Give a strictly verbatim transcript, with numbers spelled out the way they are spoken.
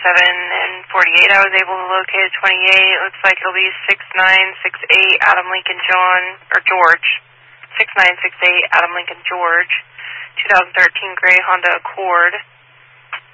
seven and forty-eight I was able to locate a twenty-eight. Looks like it'll be six nine six eight Adam Lincoln John, or George. six nine six eight Adam Lincoln George. twenty thirteen gray Honda Accord.